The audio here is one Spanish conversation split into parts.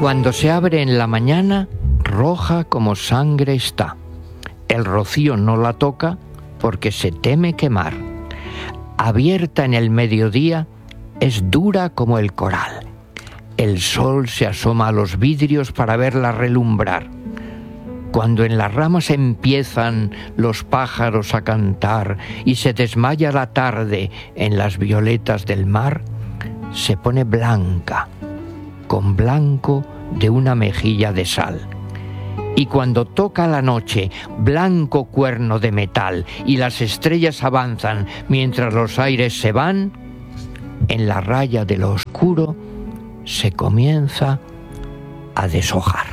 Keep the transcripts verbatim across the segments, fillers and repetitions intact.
Cuando se abre en la mañana, roja como sangre está. El rocío no la toca porque se teme quemar. Abierta en el mediodía, es dura como el coral. El sol se asoma a los vidrios para verla relumbrar. Cuando en las ramas empiezan los pájaros a cantar y se desmaya la tarde en las violetas del mar, se pone blanca, con blanco de una mejilla de sal. Y cuando toca la noche, blanco cuerno de metal, y las estrellas avanzan mientras los aires se van, en la raya de lo oscuro se comienza a deshojar.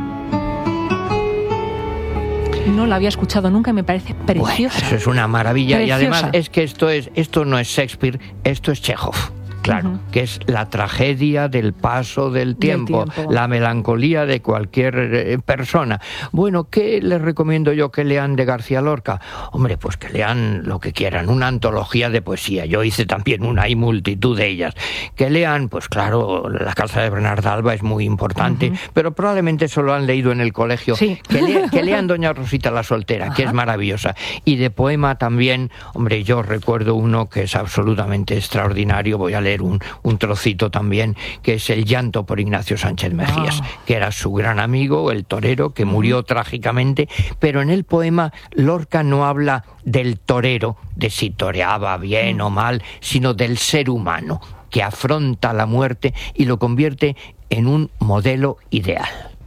No la había escuchado nunca y me parece preciosa. Bueno, eso es una maravilla. Preciosa. Y además es que esto es esto no es Shakespeare, esto es Chekhov. Claro, uh-huh. que es la tragedia del paso del tiempo, del tiempo, la melancolía de cualquier eh, persona. Bueno, ¿qué les recomiendo yo que lean de García Lorca? Hombre, pues que lean lo que quieran, una antología de poesía. Yo hice también una, hay multitud de ellas. Que lean, pues claro, La Casa de Bernarda Alba es muy importante, uh-huh. pero probablemente eso lo han leído en el colegio. Sí. Que, lea, que lean Doña Rosita la Soltera, uh-huh. que es maravillosa. Y de poema también, hombre, yo recuerdo uno que es absolutamente extraordinario, voy a leer Un, un trocito también, que es El llanto por Ignacio Sánchez Mejías, wow. que era su gran amigo, el torero, que murió uh-huh. trágicamente, pero en el poema Lorca no habla del torero, de si toreaba bien uh-huh. o mal, sino del ser humano, que afronta la muerte y lo convierte en un modelo ideal.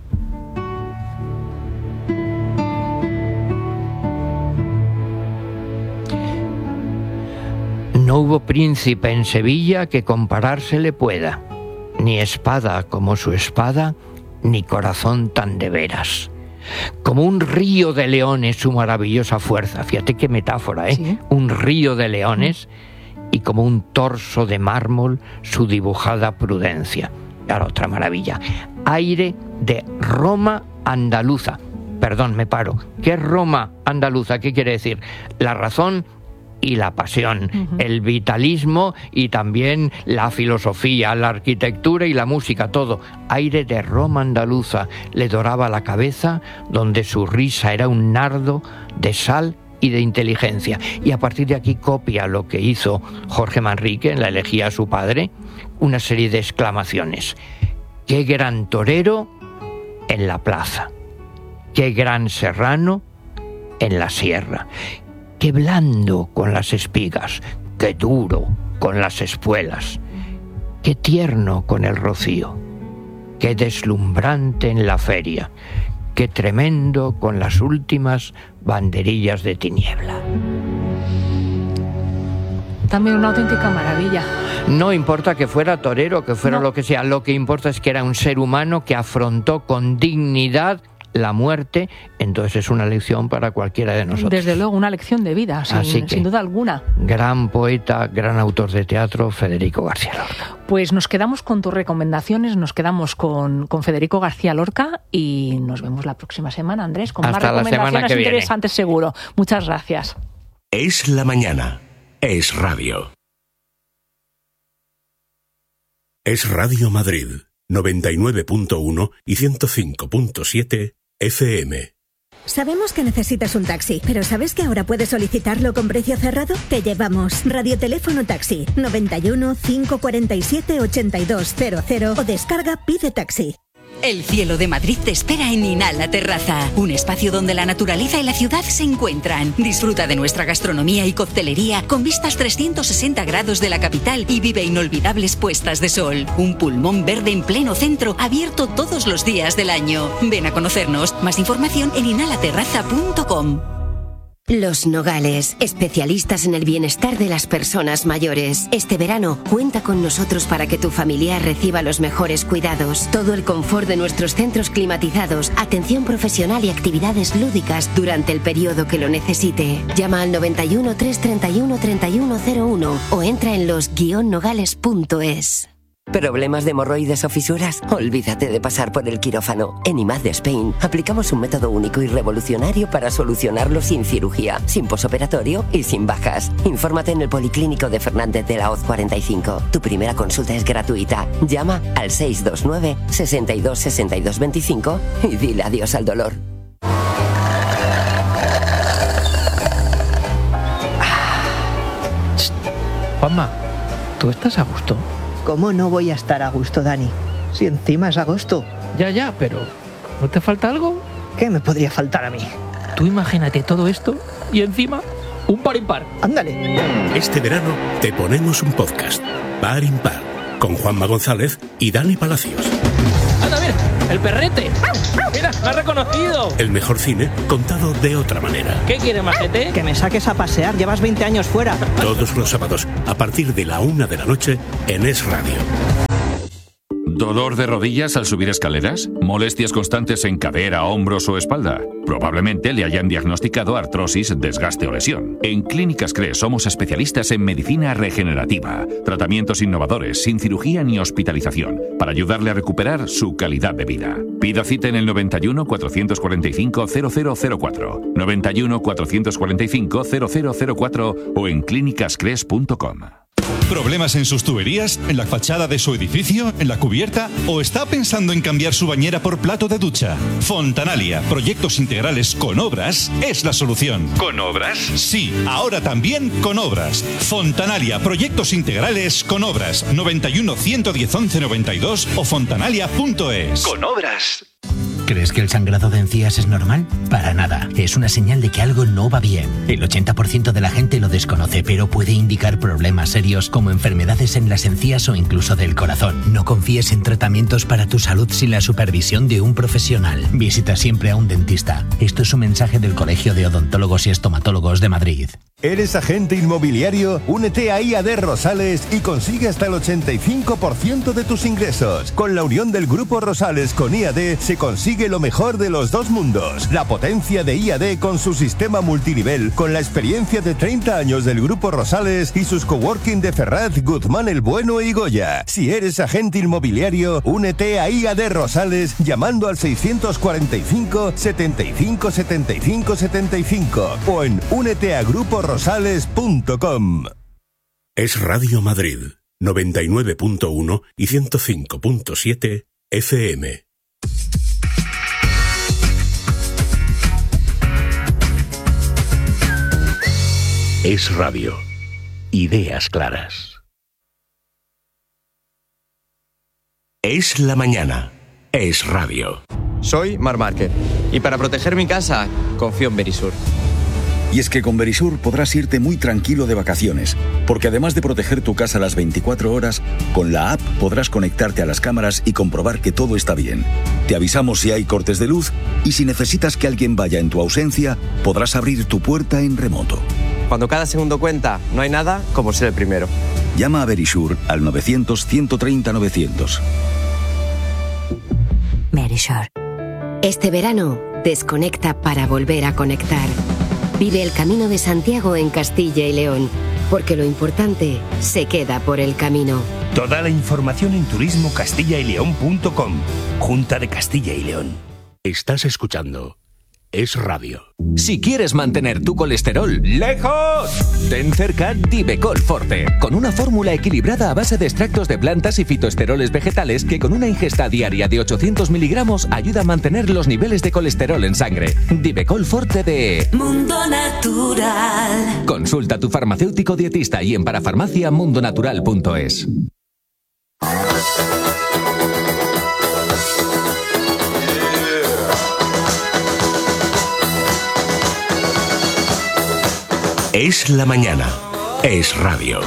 No hubo príncipe en Sevilla que comparársele pueda, ni espada como su espada, ni corazón tan de veras. Como un río de leones su maravillosa fuerza, fíjate qué metáfora, ¿eh? ¿Sí? Un río de leones, y como un torso de mármol su dibujada prudencia. Claro, otra maravilla. Aire de Roma andaluza. Perdón, me paro. ¿Qué es Roma andaluza? ¿Qué quiere decir? La razón y la pasión, uh-huh. el vitalismo y también la filosofía, la arquitectura y la música, todo. Aire de Roma andaluza le doraba la cabeza, donde su risa era un nardo de sal y de inteligencia. Y a partir de aquí copia lo que hizo Jorge Manrique en la elegía a su padre, una serie de exclamaciones. ¡Qué gran torero en la plaza! ¡Qué gran serrano en la sierra! ¡Qué blando con las espigas! ¡Qué duro con las espuelas! ¡Qué tierno con el rocío! ¡Qué deslumbrante en la feria! ¡Qué tremendo con las últimas banderillas de tiniebla! También una auténtica maravilla. No importa que fuera torero, que fuera no. lo que sea, lo que importa es que era un ser humano que afrontó con dignidad la muerte, entonces es una lección para cualquiera de nosotros. Desde luego, una lección de vida, sin, que, sin duda alguna. Gran poeta, gran autor de teatro, Federico García Lorca. Pues nos quedamos con tus recomendaciones, nos quedamos con, con Federico García Lorca y nos vemos la próxima semana, Andrés, con Hasta más recomendaciones interesantes viene. seguro. Muchas gracias. Es la mañana. Es radio. Es Radio Madrid, noventa y nueve punto uno y ciento cinco punto siete F M. Sabemos que necesitas un taxi, pero ¿sabes que ahora puedes solicitarlo con precio cerrado? Te llevamos Radioteléfono Taxi noventa y uno, cinco cuarenta y siete, ochenta y dos cero cero o descarga Pide Taxi. El cielo de Madrid te espera en Inala Terraza, un espacio donde la naturaleza y la ciudad se encuentran. Disfruta de nuestra gastronomía y coctelería con vistas trescientos sesenta grados de la capital y vive inolvidables puestas de sol. Un pulmón verde en pleno centro, abierto todos los días del año. Ven a conocernos. Más información en inalaterraza punto com. Los Nogales, especialistas en el bienestar de las personas mayores. Este verano, cuenta con nosotros para que tu familiar reciba los mejores cuidados. Todo el confort de nuestros centros climatizados, atención profesional y actividades lúdicas durante el periodo que lo necesite. Llama al noventa y uno, trescientos treinta y uno, treinta y uno cero uno o entra en los guion nogales punto es. ¿Problemas de hemorroides o fisuras? Olvídate de pasar por el quirófano. En I M A D Spain aplicamos un método único y revolucionario para solucionarlo sin cirugía, sin posoperatorio y sin bajas. Infórmate en el Policlínico de Fernández de la Hoz cuarenta y cinco. Tu primera consulta es gratuita. Llama al seis dos nueve, seis dos, seis dos dos cinco y dile adiós al dolor. Juanma, ¿tú estás a gusto? ¿Cómo no voy a estar a gusto, Dani? Si encima es agosto. Ya, ya, pero ¿no te falta algo? ¿Qué me podría faltar a mí? Tú imagínate todo esto y encima un par impar. Ándale. Este verano te ponemos un podcast, Par Impar, con Juanma González y Dani Palacios. ¡Anda, mira! ¡El perrete! ¡Mira, me ha reconocido! El mejor cine contado de otra manera. ¿Qué quieres, majete? Que me saques a pasear, llevas veinte años fuera. Todos los sábados, a partir de la una de la noche, en Es Radio. ¿Dolor de rodillas al subir escaleras? ¿Molestias constantes en cadera, hombros o espalda? Probablemente le hayan diagnosticado artrosis, desgaste o lesión. En Clínicas Cres somos especialistas en medicina regenerativa, tratamientos innovadores, sin cirugía ni hospitalización, para ayudarle a recuperar su calidad de vida. Pida cita en el noventa y uno, cuatrocientos cuarenta y cinco, cero cero cero cuatro, noventa y uno, cuatrocientos cuarenta y cinco, cero cero cero cuatro o en clínicas cres punto com. ¿Problemas en sus tuberías? ¿En la fachada de su edificio? ¿En la cubierta? ¿O está pensando en cambiar su bañera por plato de ducha? Fontanalia, proyectos integrales con obras, es la solución. ¿Con obras? Sí, ahora también con obras. Fontanalia, proyectos integrales con obras. noventa y uno, ciento diez, once noventa y dos o fontanalia punto es. Con obras. ¿Crees que el sangrado de encías es normal? Para nada. Es una señal de que algo no va bien. El ochenta por ciento de la gente lo desconoce, pero puede indicar problemas serios como enfermedades en las encías o incluso del corazón. No confíes en tratamientos para tu salud sin la supervisión de un profesional. Visita siempre a un dentista. Esto es un mensaje del Colegio de Odontólogos y Estomatólogos de Madrid. ¿Eres agente inmobiliario? Únete a I A D Rosales y consigue hasta el ochenta y cinco por ciento de tus ingresos. Con la unión del Grupo Rosales con I A D se consigue lo mejor de los dos mundos. La potencia de I A D con su sistema multinivel, con la experiencia de treinta años del Grupo Rosales y sus coworking de Ferraz, Guzmán el Bueno y Goya. Si eres agente inmobiliario, únete a I A D Rosales llamando al seiscientos cuarenta y cinco, setenta y cinco, setenta y cinco, setenta y cinco o en únete a grupo rosales punto com. Es Radio Madrid, noventa y nueve punto uno y ciento cinco punto siete F M. Es Radio. Ideas claras. Es la mañana. Es Radio. Soy Mar Márquez y para proteger mi casa confío en Verisur. Y es que con Verisur podrás irte muy tranquilo de vacaciones, porque además de proteger tu casa las veinticuatro horas, con la app podrás conectarte a las cámaras y comprobar que todo está bien. Te avisamos si hay cortes de luz y si necesitas que alguien vaya en tu ausencia, podrás abrir tu puerta en remoto. Cuando cada segundo cuenta, no hay nada como ser el primero. Llama a Verisur al novecientos, ciento treinta, novecientos. Verisur. Este verano, desconecta para volver a conectar. Vive el Camino de Santiago en Castilla y León, porque lo importante se queda por el camino. Toda la información en turismo castilla y león punto com. Junta de Castilla y León. Estás escuchando Es Radio. Si quieres mantener tu colesterol lejos, ten cerca Divecol Forte, con una fórmula equilibrada a base de extractos de plantas y fitoesteroles vegetales que con una ingesta diaria de ochocientos miligramos ayuda a mantener los niveles de colesterol en sangre. Divecol Forte de Mundo Natural. Consulta a tu farmacéutico dietista y en parafarmacia mundo natural punto es. Es la mañana. Es Radio.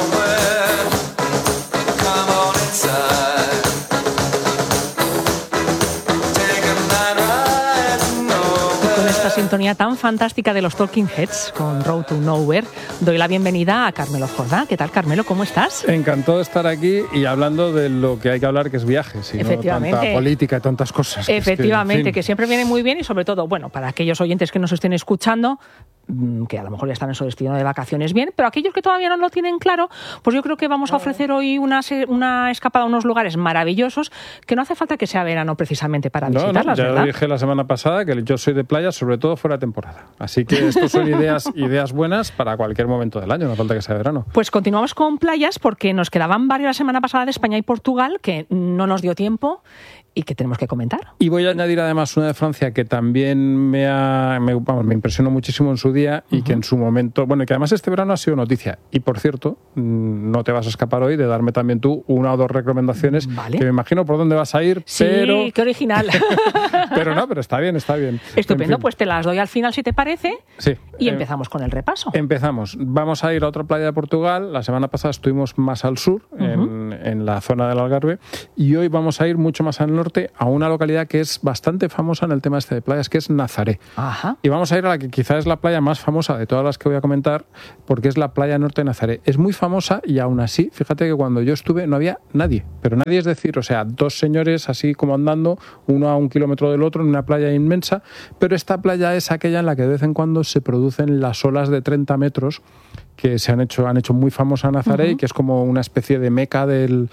Con esta sintonía tan fantástica de los Talking Heads con Road to Nowhere, doy la bienvenida a Carmelo Jordá. ¿Qué tal, Carmelo? ¿Cómo estás? Encantado de estar aquí y hablando de lo que hay que hablar, que es viajes, y Efectivamente. no tanta política y tantas cosas. Efectivamente, que, es que, en fin. que siempre viene muy bien y sobre todo, bueno, para aquellos oyentes que nos estén escuchando, que a lo mejor ya están en su destino de vacaciones bien, pero aquellos que todavía no lo tienen claro, pues yo creo que vamos a ofrecer hoy una, una escapada a unos lugares maravillosos que no hace falta que sea verano precisamente para no, visitarlas, no, ya ¿verdad? lo dije la semana pasada que yo soy de playa, sobre todo fuera de temporada. Así que estos son ideas, ideas buenas para cualquier momento del año, no falta que sea verano. Pues continuamos con playas porque nos quedaban varias la semana pasada de España y Portugal que no nos dio tiempo y que tenemos que comentar. Y voy a añadir además una de Francia que también me, ha, me, vamos, me impresionó muchísimo en su día y uh-huh. que en su momento, bueno, y que además este verano ha sido noticia. Y por cierto, no te vas a escapar hoy de darme también tú una o dos recomendaciones, vale. que me imagino por dónde vas a ir, sí, pero... qué original. Pero no, pero está bien, está bien. Estupendo, en fin. Pues te las doy al final si te parece sí. y eh, empezamos con el repaso. Empezamos. Vamos a ir a otra playa de Portugal. La semana pasada estuvimos más al sur, uh-huh. en, en la zona del Algarve, y hoy vamos a ir mucho más al norte a una localidad que es bastante famosa en el tema este de playas, que es Nazaré. Ajá. Y vamos a ir a la que quizás es la playa más famosa de todas las que voy a comentar, porque es la playa norte de Nazaré. Es muy famosa y aún así, fíjate que cuando yo estuve no había nadie, pero nadie es decir, o sea, dos señores así como andando, uno a un kilómetro del otro en una playa inmensa, pero esta playa es aquella en la que de vez en cuando se producen las olas de treinta metros que se han hecho, han hecho muy famosa Nazaré uh-huh. y que es como una especie de meca del,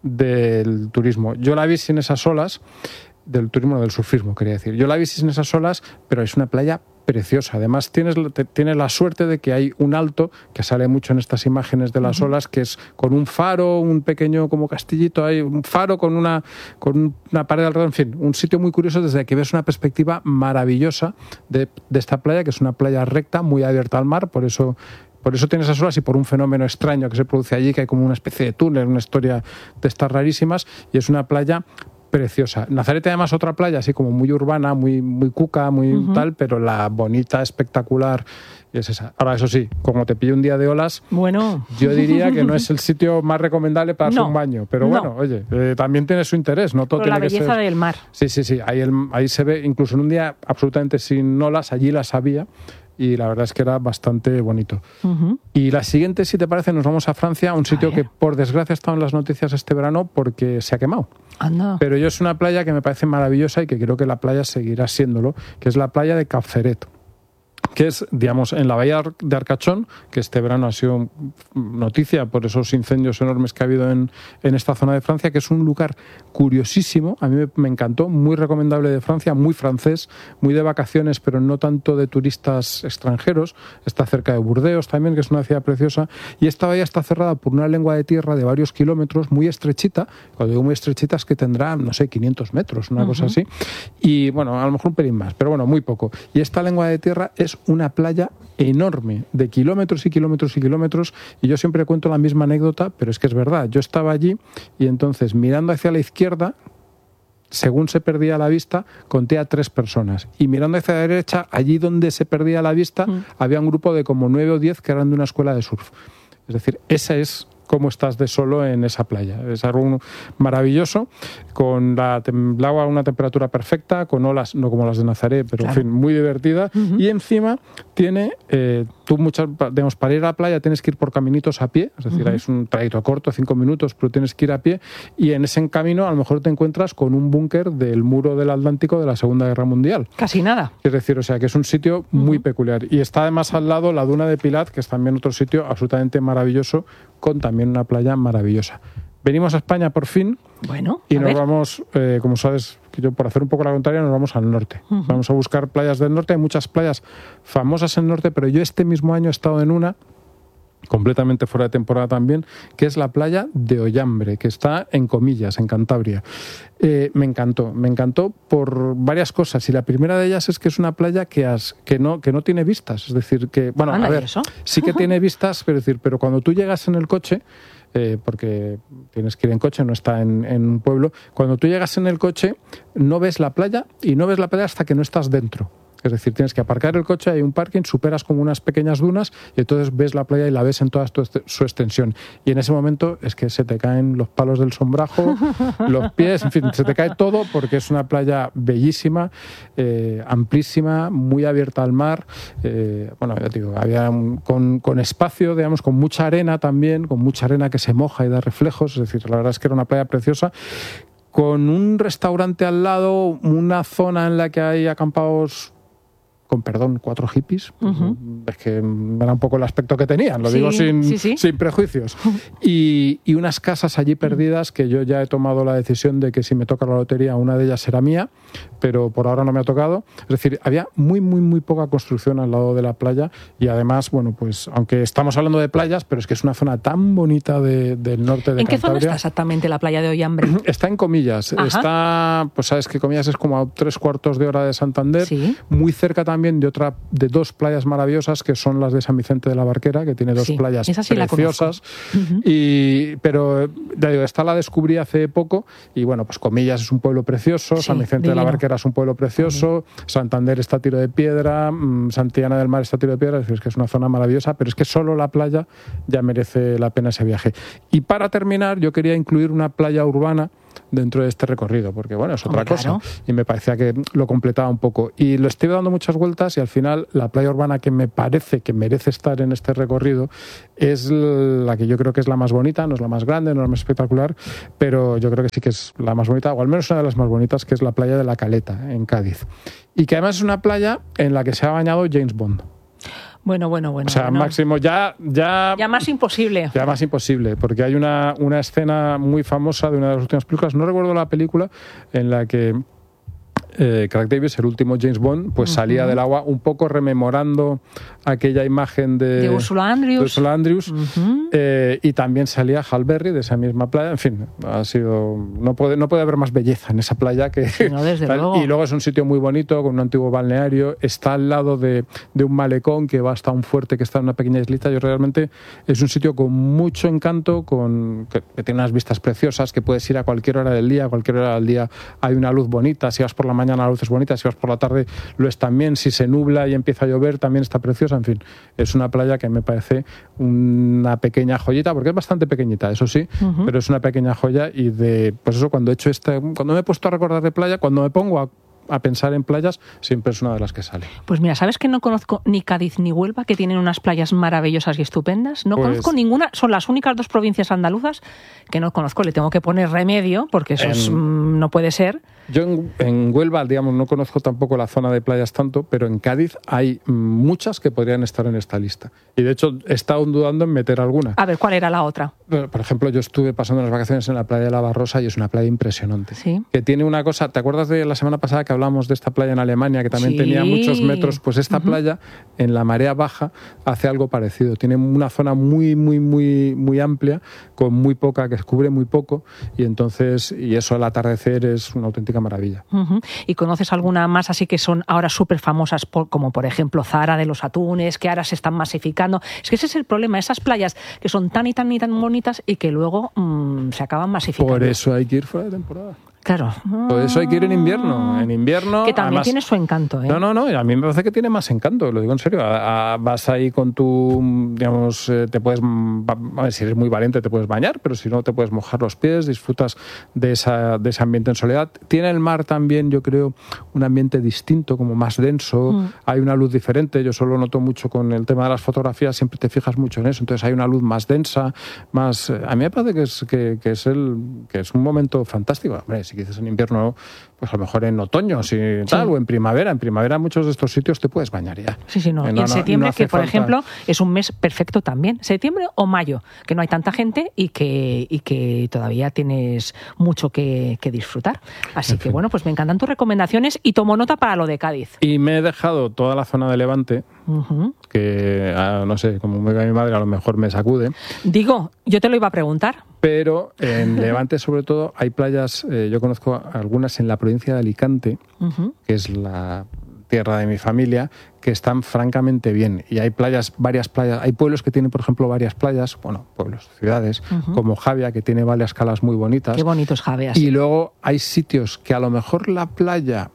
del turismo. Yo la vi sin esas olas, del turismo, no, del surfismo, quería decir. Yo la vi sin esas olas, pero es una playa preciosa. Además, tienes, tienes la suerte de que hay un alto, que sale mucho en estas imágenes de las uh-huh. olas, que es con un faro, un pequeño como castillito, hay un faro con una, con una pared alrededor, en fin, un sitio muy curioso desde que ves una perspectiva maravillosa de, de esta playa, que es una playa recta, muy abierta al mar, por eso... Por eso tienes esas olas y por un fenómeno extraño que se produce allí, que hay como una especie de túnel, una historia de estas rarísimas, y es una playa preciosa. Nazaret además otra playa así como muy urbana, muy, muy cuca, muy uh-huh. tal, pero la bonita, espectacular, es esa. Ahora, eso sí, como te pille un día de olas, bueno, yo diría que no es el sitio más recomendable para hacer no, un baño, pero no. bueno, oye, eh, también tiene su interés, no todo pero tiene la belleza que ser... del mar. Sí, sí, sí, ahí, el, ahí se ve, incluso en un día absolutamente sin olas, allí las había, y la verdad es que era bastante bonito. Uh-huh. Y la siguiente, si te parece, nos vamos a Francia, un sitio que por desgracia ha estado en las noticias este verano porque se ha quemado. Anda. Pero yo es una playa que me parece maravillosa y que creo que la playa seguirá siéndolo, que es la playa de Cap Ferret, que es, digamos, en la bahía de Arcachón, que este verano ha sido noticia por esos incendios enormes que ha habido en, en esta zona de Francia, que es un lugar curiosísimo, a mí me, me encantó, muy recomendable de Francia, muy francés, muy de vacaciones, pero no tanto de turistas extranjeros. Está cerca de Burdeos también, que es una ciudad preciosa, y esta bahía está cerrada por una lengua de tierra de varios kilómetros, muy estrechita. Cuando digo muy estrechita es que tendrá, no sé, quinientos metros, una uh-huh. cosa así, y bueno, a lo mejor un pelín más, pero bueno, muy poco. Y esta lengua de tierra es una playa enorme, de kilómetros y kilómetros y kilómetros, y yo siempre cuento la misma anécdota, pero es que es verdad. Yo estaba allí y entonces mirando hacia la izquierda, según se perdía la vista, conté a tres personas, y mirando hacia la derecha, allí donde se perdía la vista, mm. había un grupo de como nueve o diez que eran de una escuela de surf. Es decir, esa es cómo estás de solo en esa playa. Es algo maravilloso, con la, el agua a una temperatura perfecta, con olas, no como las de Nazaré, pero claro. en fin, muy divertida. Uh-huh. Y encima tiene, eh, tú muchas, digamos, para ir a la playa tienes que ir por caminitos a pie, es decir, uh-huh. es un trayecto corto, cinco minutos, pero tienes que ir a pie, y en ese camino a lo mejor te encuentras con un búnker del muro del Atlántico de la Segunda Guerra Mundial. Casi nada. Es decir, o sea, que es un sitio muy uh-huh. peculiar. Y está además al lado la Duna de Pilat, que es también otro sitio absolutamente maravilloso, con también una playa maravillosa. Venimos a España por fin. Bueno, y a nos ver. vamos, eh, como sabes, que yo por hacer un poco la contraria, nos vamos al norte. Uh-huh. Vamos a buscar playas del norte. Hay muchas playas famosas en el norte, pero yo este mismo año he estado en una, completamente fuera de temporada también, que es la playa de Ollambre, que está en Comillas, en Cantabria. Eh, me encantó, me encantó por varias cosas, y la primera de ellas es que es una playa que, has, que, no, que no tiene vistas, es decir, que, bueno, Anda, a ver, ¿eso? sí que tiene vistas, pero, decir, pero cuando tú llegas en el coche, eh, porque tienes que ir en coche, no está en, en un pueblo, cuando tú llegas en el coche no ves la playa, y no ves la playa hasta que no estás dentro. Es decir, tienes que aparcar el coche, hay un parking, superas como unas pequeñas dunas y entonces ves la playa y la ves en toda su extensión. Y en ese momento es que se te caen los palos del sombrajo, los pies, en fin, se te cae todo porque es una playa bellísima, eh, amplísima, muy abierta al mar. Eh, bueno, ya te digo, había un, con, con espacio, digamos, con mucha arena también, con mucha arena que se moja y da reflejos. Es decir, la verdad es que era una playa preciosa, con un restaurante al lado, una zona en la que hay acampados con perdón, cuatro hippies. Uh-huh. Es que era un poco el aspecto que tenían, lo Sí, digo sin, sí, sí. sin prejuicios. Y, y unas casas allí perdidas que yo ya he tomado la decisión de que si me toca la lotería, una de ellas será mía, pero por ahora no me ha tocado. Es decir, había muy, muy, muy poca construcción al lado de la playa y además, bueno, pues aunque estamos hablando de playas, pero es que es una zona tan bonita de, del norte de ¿En qué zona Cantabria. está exactamente la playa de Ollambre? Está en Comillas. Ajá. Está, pues sabes que Comillas es como a tres cuartos de hora de Santander, Sí. muy cerca también de otra, de dos playas maravillosas que son las de San Vicente de la Barquera, que tiene dos Sí, playas esa sí la preciosas. conozco. Ujú. Y, pero ya digo, esta la descubrí hace poco y bueno, pues Comillas es un pueblo precioso, Sí, San Vicente de la divino. Barquera es un pueblo precioso, Santander está a tiro de piedra, mmm, Santillana del Mar está a tiro de piedra, es decir, es que es una zona maravillosa, pero es que solo la playa ya merece la pena ese viaje. Y para terminar, yo quería incluir una playa urbana dentro de este recorrido, porque bueno, es otra Hombre, cosa claro. y me parecía que lo completaba un poco y lo estoy dando muchas vueltas y al final la playa urbana que me parece que merece estar en este recorrido es la que yo creo que es la más bonita, no es la más grande, no es la más espectacular, pero yo creo que sí que es la más bonita, o al menos una de las más bonitas, que es la playa de La Caleta, en Cádiz, y que además es una playa en la que se ha bañado James Bond. Bueno, bueno, bueno. O sea, bueno. máximo, ya, ya, Ya más imposible. ya más imposible, porque hay una, una escena muy famosa de una de las últimas películas, no recuerdo la película, en la que eh, Craig Davis, el último James Bond, pues Ujú. salía del agua un poco rememorando aquella imagen de, De Ursula Andrews. de Ursula Andrews, Ujú. eh, y también salía Hal Berry de esa misma playa. En fin, ha sido, no puede, no puede haber más belleza en esa playa que Sí, no, desde tal. luego. Y luego es un sitio muy bonito, con un antiguo balneario, está al lado de, de un malecón que va hasta un fuerte que está en una pequeña islita. Yo realmente es un sitio con mucho encanto, con que, que tiene unas vistas preciosas, que puedes ir a cualquier hora del día, a cualquier hora del día hay una luz bonita, si vas por la mañana la luz es bonita, si vas por la tarde lo es también, si se nubla y empieza a llover también está preciosa. En fin, es una playa que me parece una pequeña joyita, porque es bastante pequeñita, eso sí, Ujú. pero es una pequeña joya. Y de, pues eso, cuando he hecho este, cuando me he puesto a recordar de playa, cuando me pongo a, a pensar en playas, siempre es una de las que sale. Pues mira, ¿sabes que no conozco ni Cádiz ni Huelva, que tienen unas playas maravillosas y estupendas? No Pues- conozco ninguna, son las únicas dos provincias andaluzas que no conozco. Le tengo que poner remedio, porque eso es, En- mm, no puede ser. Yo en, en Huelva, digamos, no conozco tampoco la zona de playas tanto, pero en Cádiz hay mm, muchas que podrían estar en esta lista. Y de hecho he estado dudando en meter alguna. A ver, ¿cuál era la otra? Bueno, por ejemplo, yo estuve pasando unas vacaciones en la playa de la Barrosa y es una playa impresionante. Sí. Que tiene una cosa, ¿te acuerdas de la semana pasada que hablamos de esta playa en Alemania que también Sí. tenía muchos metros? Pues esta Ujú. playa en la marea baja hace algo parecido. Tiene una zona muy, muy, muy, muy amplia, con muy poca, que cubre muy poco, y entonces, y eso al atardecer es una auténtica maravilla. Ujú. ¿Y conoces alguna más así que son ahora súper famosas, por- como por ejemplo Zara de los Atunes, que ahora se están masificando? Es que ese es el problema, esas playas que son tan y tan y tan bonitas y que luego mm, se acaban masificando. Por eso hay que ir fuera de temporada. Claro. Por eso hay que ir en invierno. En invierno. Que también además- tiene su encanto, ¿eh? No, no, no, a mí me parece que tiene más encanto, lo digo en serio. A- a- vas ahí con tu, digamos, eh, te puedes, mm, a ver, si eres muy valiente te puedes bañar, pero si no te puedes mojar los pies, disfrutas de, esa, de ese ambiente en soledad. Tiene el mar también, yo creo, un ambiente distinto, como más denso, Mm. hay una luz diferente. Yo solo noto mucho con el tema de las fotografías, siempre te fijas mucho en eso, entonces hay una luz más densa, más... eh, A mí me parece que es, que, que es, el, que es un momento fantástico. Hombre, si quieres en invierno, pues a lo mejor en otoño, si tal, o en primavera. En primavera muchos de estos sitios te puedes bañar ya. Sí, sí, no. Eh, Y no, en no, septiembre, no hace que por falta- ejemplo es un mes perfecto también. Septiembre o mayo, que no hay tanta gente y que, y que todavía tienes mucho que, que disfrutar. Así que bueno, pues me encantan tus recomendaciones y tomo nota para lo de Cádiz. Y me he dejado toda la zona de Levante, Ujú. que ah, no sé, como me cae mi madre, a lo mejor me sacude. Digo, yo te lo iba a preguntar. Pero en Levante, sobre todo, hay playas, eh, yo conozco algunas en la provincia de Alicante, Ujú. que es la tierra de mi familia, que están francamente bien. Y hay playas, varias playas, hay pueblos que tienen, por ejemplo, varias playas, bueno, pueblos, ciudades, Ujú. como Javia, que tiene varias calas muy bonitas. Qué bonitos Javeas. Y luego hay sitios que a lo mejor la playa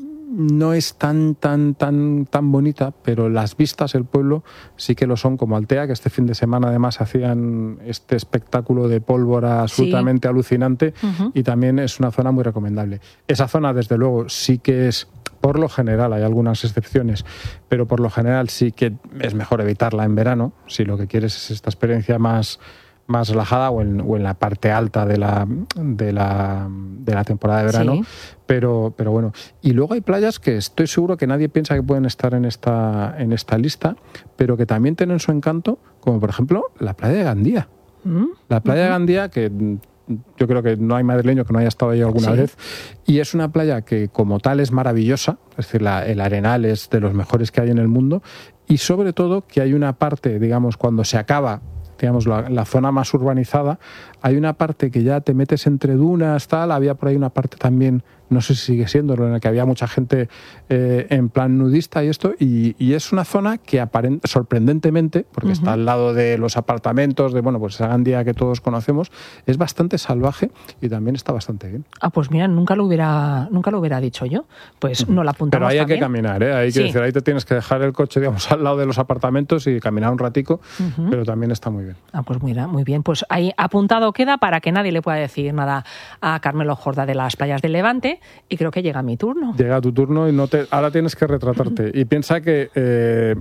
no es tan, tan, tan, tan bonita, pero las vistas, el pueblo, sí que lo son, como Altea, que este fin de semana además hacían este espectáculo de pólvora Sí. absolutamente alucinante, Ujú. y también es una zona muy recomendable. Esa zona, desde luego, sí que es, por lo general, hay algunas excepciones, pero por lo general sí que es mejor evitarla en verano, si lo que quieres es esta experiencia más más relajada o en, o en la parte alta de la, de la, de la temporada de verano. Sí. Pero, pero bueno, y luego hay playas que estoy seguro que nadie piensa que pueden estar en esta, en esta lista, pero que también tienen su encanto, como por ejemplo la playa de Gandía. ¿Mm? La playa uh-huh. de Gandía, que yo creo que no hay madrileño que no haya estado ahí alguna sí. vez, y es una playa que como tal es maravillosa, es decir, la, el arenal es de los mejores que hay en el mundo, y sobre todo que hay una parte, digamos, cuando se acaba digamos, la, la zona más urbanizada, hay una parte que ya te metes entre dunas, tal, había por ahí una parte también, no sé si sigue siendo, en la que había mucha gente eh, en plan nudista y esto, y, y es una zona que aparent, sorprendentemente, porque uh-huh. está al lado de los apartamentos, de bueno, pues esa Gandía que todos conocemos, es bastante salvaje y también está bastante bien. Ah, pues mira, nunca lo hubiera, nunca lo hubiera dicho yo, pues uh-huh. no la apuntamos. Pero ahí hay también. que caminar, ¿eh? Hay que sí. decir, ahí te tienes que dejar el coche, digamos, al lado de los apartamentos y caminar un ratico, uh-huh. pero también está muy bien. Ah, pues mira, muy bien, pues ahí apuntado queda para que nadie le pueda decir nada a Carmelo Jorda de las playas del Levante. Y creo que llega mi turno. Llega tu turno y no te, ahora tienes que retratarte. Y piensa que eh,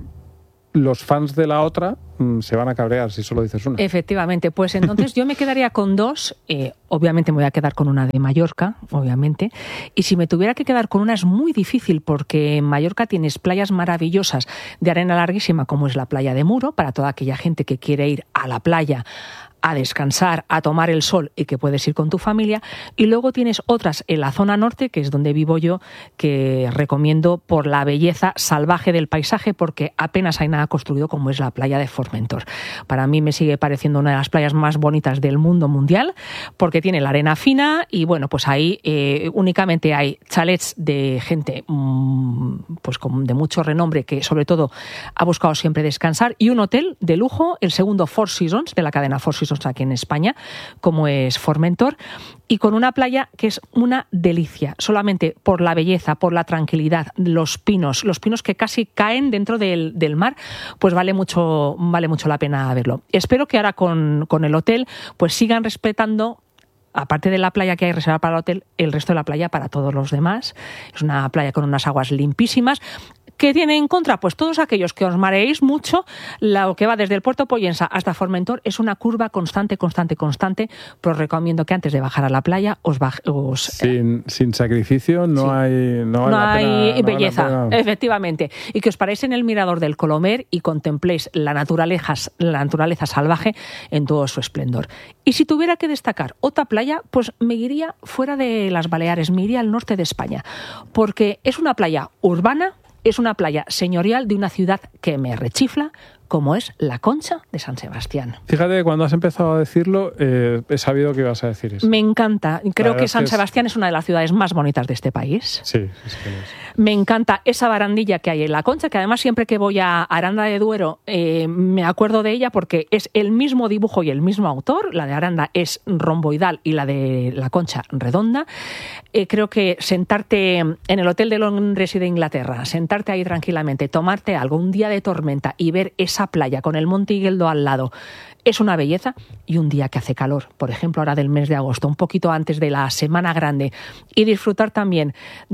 los fans de la otra mmm, se van a cabrear si solo dices una. Efectivamente, pues entonces yo me quedaría con dos. Eh, obviamente me voy a quedar con una de Mallorca, obviamente. Y si me tuviera que quedar con una es muy difícil porque en Mallorca tienes playas maravillosas de arena larguísima como es la playa de Muro, para toda aquella gente que quiere ir a la playa a descansar, a tomar el sol y que puedes ir con tu familia. Y luego tienes otras en la zona norte, que es donde vivo yo, que recomiendo por la belleza salvaje del paisaje, porque apenas hay nada construido, como es la playa de Formentor. Para mí me sigue pareciendo una de las playas más bonitas del mundo mundial, porque tiene la arena fina y bueno, pues ahí eh, únicamente hay chalets de gente mmm, pues con, de mucho renombre, que sobre todo ha buscado siempre descansar, y un hotel de lujo, el segundo Four Seasons de la cadena Four Seasons aquí en España, como es Formentor, y con una playa que es una delicia, solamente por la belleza, por la tranquilidad, los pinos, los pinos que casi caen dentro del, del mar, pues vale mucho, vale mucho la pena verlo. Espero que ahora con, con el hotel pues sigan respetando, aparte de la playa que hay reservada para el hotel, el resto de la playa para todos los demás. Es una playa con unas aguas limpísimas. ¿Qué tiene en contra? Pues todos aquellos que os mareéis mucho, lo que va desde el Puerto Pollensa hasta Formentor es una curva constante, constante, constante, pero os recomiendo que antes de bajar a la playa os... Baje, os sin, eh, sin sacrificio no sí. hay... No, no vale hay pena, belleza, no vale efectivamente. Y que os paréis en el mirador del Colomer y contempléis la naturaleza, la naturaleza salvaje en todo su esplendor. Y si tuviera que destacar otra playa, pues me iría fuera de las Baleares, me iría al norte de España, porque es una playa urbana, es una playa señorial de una ciudad que me rechifla, como es la Concha de San Sebastián. Fíjate, cuando has empezado a decirlo, eh, he sabido que ibas a decir eso. Me encanta. Creo que San Sebastián es una de las ciudades más bonitas de este país. Sí, es que es. Me encanta esa barandilla que hay en la Concha, que además siempre que voy a Aranda de Duero eh, me acuerdo de ella porque es el mismo dibujo y el mismo autor. La de Aranda es romboidal y la de la Concha redonda. Eh, creo que sentarte en el Hotel de Londres y de Inglaterra, sentarte ahí tranquilamente, tomarte algo un día de tormenta y ver esa playa con el Monte Igueldo al lado, es una belleza. Y un día que hace calor, por ejemplo ahora del mes de agosto, un poquito antes de la Semana Grande, y disfrutar también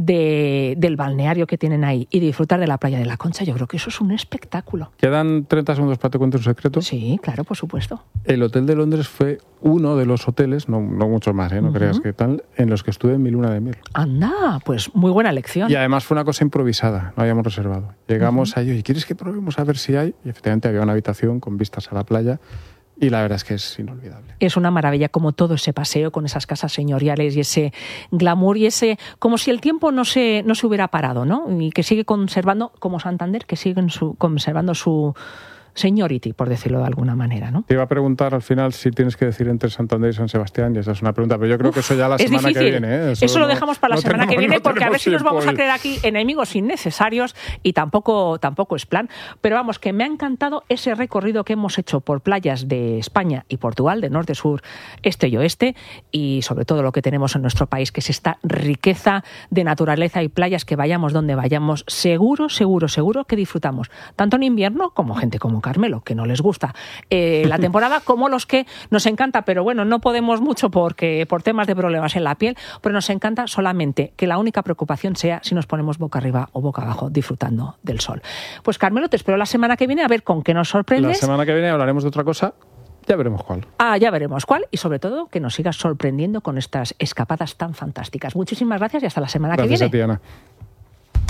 de, del balneario que tienen ahí y disfrutar de la playa de la Concha, yo creo que eso es un espectáculo. ¿Quedan treinta segundos para te cuento un secreto? Sí, claro, por supuesto. El Hotel de Londres fue uno de los hoteles, no, no muchos más, ¿eh? no uh-huh. creas que tal, en los que estuve en mi luna de miel. Anda, pues muy buena elección. Y además fue una cosa improvisada, no habíamos reservado. Llegamos uh-huh. ahí, ¿y quieres que probemos a ver si hay? Y efectivamente había una habitación con vistas a la playa. Y la verdad es que es inolvidable. Es una maravilla como todo ese paseo con esas casas señoriales y ese glamour y ese... como si el tiempo no se, no se hubiera parado, ¿no? Y que sigue conservando, como Santander, que sigue su, conservando su... seniority, por decirlo de alguna manera, ¿no? Te iba a preguntar al final si tienes que decir entre Santander y San Sebastián, y esa es una pregunta, pero yo creo Uf, que eso ya la semana difícil. que viene. ¿eh? Eso, eso lo no, dejamos para la no semana tenemos, que viene, no porque a ver si nos vamos el... a crear aquí enemigos innecesarios y tampoco, tampoco es plan. Pero vamos, que me ha encantado ese recorrido que hemos hecho por playas de España y Portugal, de norte, sur, este y oeste, y sobre todo lo que tenemos en nuestro país, que es esta riqueza de naturaleza y playas que vayamos donde vayamos, seguro, seguro, seguro que disfrutamos, tanto en invierno como gente como Carmelo, que no les gusta gusta eh, la temporada, como los que nos encanta, pero bueno, no podemos mucho porque por temas de problemas en la piel, pero nos encanta solamente que la única preocupación sea si nos ponemos boca arriba o boca abajo disfrutando del sol. Pues Carmelo, te espero la semana que viene a ver con qué nos sorprendes. La semana que viene hablaremos de otra cosa Ya veremos cuál. Ah, ya veremos cuál y sobre todo que nos sigas sorprendiendo con estas escapadas tan fantásticas. Muchísimas gracias y hasta la semana Gracias que viene. A ti, Ana.